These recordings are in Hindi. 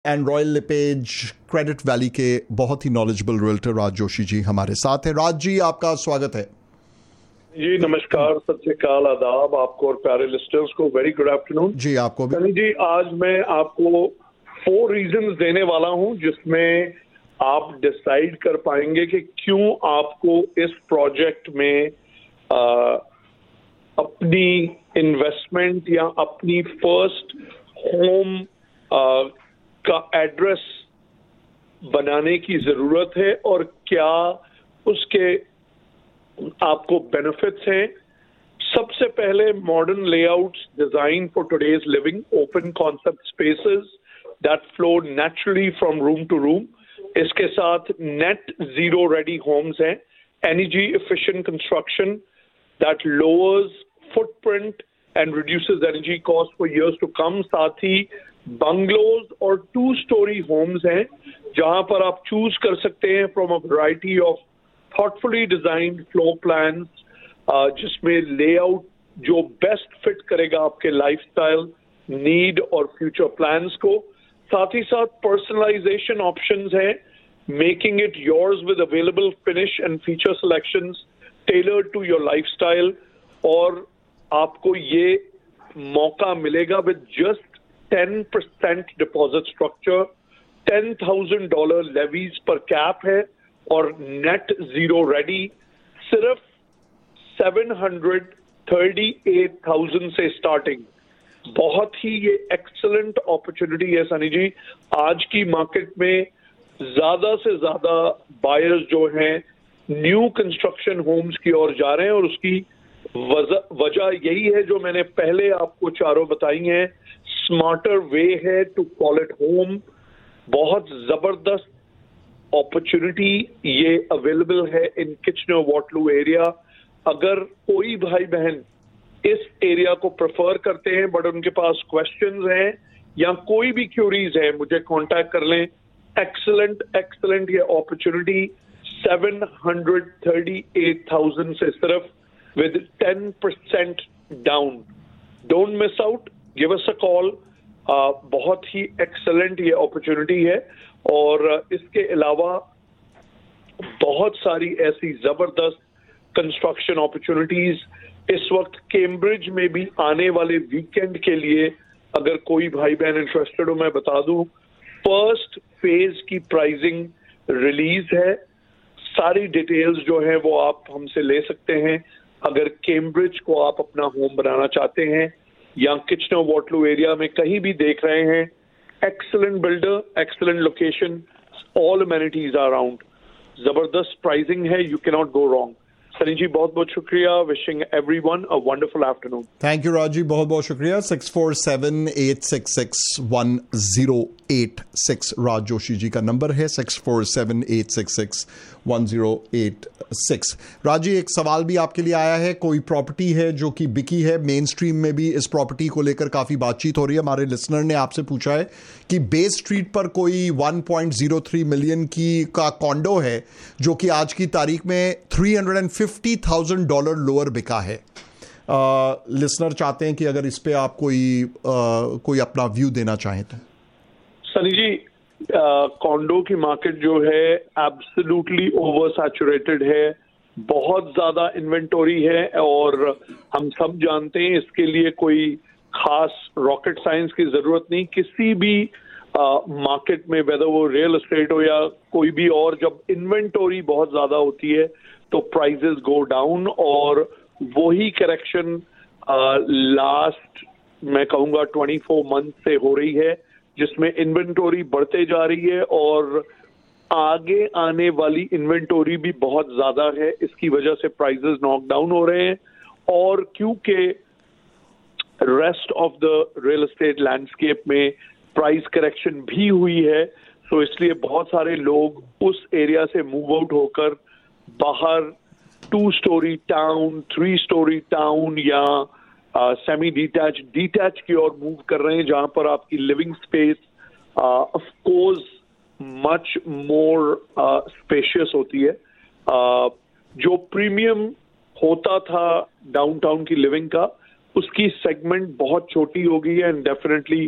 And royal lipase credit valley के बहुत ही नॉलेजेबल रियल्टर राज जोशी जी हमारे साथ हैं। राज जी, आपका स्वागत है। जी नमस्कार, सत श्री अकाल, आदाब आपको और प्यारे लिस्टर्स को। वेरी गुड आफ्टरनून जी आपको भी। सनी जी, आज मैं आपको 4 रीजंस देने वाला हूं जिसमें आप डिसाइड कर पाएंगे कि क्यों आपको इस प्रोजेक्ट में अपनी इन्वेस्टमेंट या अपनी फर्स्ट होम का एड्रेस बनाने की जरूरत है और क्या उसके आपको बेनिफिट्स हैं। सबसे पहले modern layouts design for today's living, open concept spaces that flow naturally from room to room. इसके साथ नेट जीरो रेडी होम्स हैं, energy efficient construction that lowers footprint and reduces energy cost for years to come. साथ ही बंगलोज और 2 स्टोरी होम्स हैं जहां पर आप चूज कर सकते हैं from a variety of thoughtfully designed floor plans, जिसमें लेआउट जो बेस्ट फिट करेगा आपके लाइफस्टाइल नीड और फ्यूचर प्लान्स को। साथ ही साथ पर्सनलाइजेशन ऑप्शंस हैं, making it yours with available finish and feature selections tailored to your lifestyle. और आपको ये मौका मिलेगा with just 10% deposit structure, $10,000 levies पर कैप है और नेट जीरो रेडी सिर्फ 738,000 से स्टार्टिंग। बहुत ही ये एक्सीलेंट अपॉर्चुनिटी है सनी जी। आज की मार्केट में ज्यादा से ज्यादा बायर्स जो हैं न्यू कंस्ट्रक्शन होम्स की ओर जा रहे हैं और उसकी वजह यही है जो मैंने पहले आपको चारों बताई हैं। स्मार्टर वे है टू कॉल इट होम। बहुत जबरदस्त अपॉर्चुनिटी ये अवेलेबल है इन किचनर वॉटलू एरिया। अगर कोई भाई बहन इस एरिया को प्रेफर करते हैं बट उनके पास क्वेश्चंस हैं या कोई भी क्यूरीज है, मुझे कांटेक्ट कर लें। एक्सलेंट ये अपॉर्चुनिटी 738,000 से सिर्फ with 10% down. Don't miss out. Give us a call. बहुत ही एक्सेलेंट ये अपॉर्चुनिटी है और इसके अलावा बहुत सारी ऐसी जबरदस्त कंस्ट्रक्शन अपॉर्चुनिटीज इस वक्त कैम्ब्रिज में भी आने वाले वीकेंड के लिए अगर कोई भाई बहन इंटरेस्टेड हो, मैं बता दूं फर्स्ट फेज की प्राइसिंग रिलीज है। सारी डिटेल्स जो है वो आप हमसे ले सकते हैं। अगर कैम्ब्रिज को आप अपना होम बनाना चाहते हैं या किचनर वॉटलू एरिया में कहीं भी देख रहे हैं, excellent builder, excellent location, all amenities are around, जबरदस्त प्राइसिंग है, you can not go wrong. Sunny जी बहुत बहुत शुक्रिया। Wishing everyone a wonderful afternoon. Thank you Raj ji, बहुत बहुत शुक्रिया। 647-866-1086 राज जोशी जी का नंबर है, 647-866-1086। राज जी, एक सवाल भी आपके लिए आया है। कोई प्रॉपर्टी है जो कि बिकी है, मेन स्ट्रीम में भी इस प्रॉपर्टी को लेकर काफी बातचीत हो रही है। हमारे लिसनर ने आपसे पूछा है कि बेस स्ट्रीट पर कोई 1.03 मिलियन की का कॉन्डो है जो कि आज की तारीख में $350,000 लोअर बिका है। लिसनर चाहते हैं कि अगर इस पे आप कोई अपना व्यू देना चाहें तो। सनी जी, कॉन्डो की मार्केट जो है एब्सोल्युटली ओवर सैचुरेटेड है, बहुत ज्यादा इन्वेंटोरी है और हम सब जानते हैं इसके लिए कोई खास रॉकेट साइंस की जरूरत नहीं। किसी भी मार्केट में, वेदर वो रियल एस्टेट हो या कोई भी और, जब इन्वेंटोरी बहुत ज्यादा होती है तो प्राइसेस गो डाउन और वही करेक्शन लास्ट मैं कहूंगा 24 मंथ से हो रही है, जिसमें इन्वेंटोरी बढ़ते जा रही है और आगे आने वाली इन्वेंटोरी भी बहुत ज्यादा है। इसकी वजह से प्राइसेस नॉक डाउन हो रहे हैं और क्योंकि rest of the real estate landscape में प्राइस करेक्शन भी हुई है, तो इसलिए बहुत सारे लोग उस एरिया से मूव आउट होकर बाहर 2 स्टोरी टाउन, 3 स्टोरी टाउन या सेमी डिटैच की ओर मूव कर रहे हैं, जहां पर आपकी living space of course much more spacious होती है। जो प्रीमियम होता था डाउनटाउन की लिविंग का, उसकी सेगमेंट बहुत छोटी हो गई है and definitely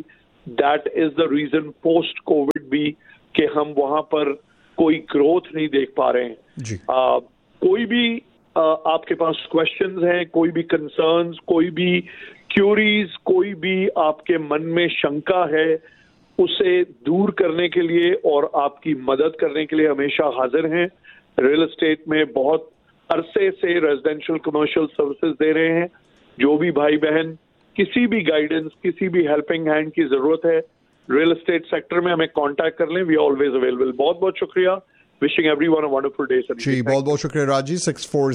that is the reason post Covid भी कि हम वहां पर कोई ग्रोथ नहीं देख पा रहे हैं जी। कोई भी आपके पास क्वेश्चंस हैं, कोई भी कंसर्न्स, कोई भी क्यूरीज, कोई भी आपके मन में शंका है, उसे दूर करने के लिए और आपकी मदद करने के लिए हमेशा हाजिर हैं। रियल एस्टेट में बहुत अरसे से रेजिडेंशियल कमर्शियल सर्विसेज दे रहे हैं। जो भी भाई बहन किसी भी गाइडेंस, किसी भी हेल्पिंग हैंड की जरूरत है, रियल एस्टेट सेक्टर में हमें कांटेक्ट कर लें, वी आर ऑलवेज अवेलेबल। बहुत बहुत शुक्रिया। Wishing everyone a wonderful day sir. जी, बहुत बहुत शुक्रिया राज जी।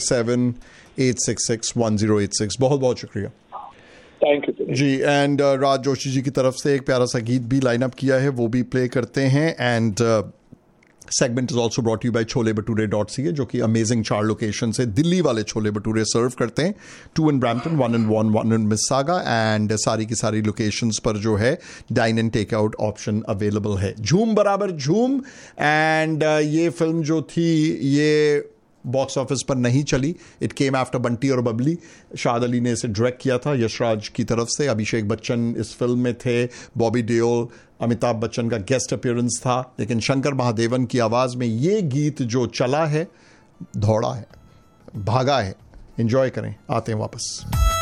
6478661086, बहुत बहुत शुक्रिया। Thank you ji. एंड राज जोशी जी की तरफ से एक प्यारा सा गीत भी लाइन अप किया है, वो भी प्ले करते हैं। And segment is also brought you bye cholebhature.ca, जो कि अमेजिंग 4 लोकेशन से दिल्ली वाले छोले भटूरे सर्व करते हैं। 2 in Brampton, 1 in von, 1 in मिस्सागा। And सारी की सारी लोकेशंस पर जो है dine and take out option available है। झूम बराबर झूम। एंड ये फिल्म जो थी ये बॉक्स ऑफिस पर नहीं चली। इट केम आफ्टर बंटी और बबली। शाद अली ने इसे डायरेक्ट किया था यशराज की तरफ से। अभिषेक बच्चन इस फिल्म में थे, बॉबी देओल, अमिताभ बच्चन का गेस्ट अपीयरेंस था। लेकिन शंकर महादेवन की आवाज में ये गीत जो चला है, दौड़ा है, भागा है। एंजॉय करें, आते हैं वापस।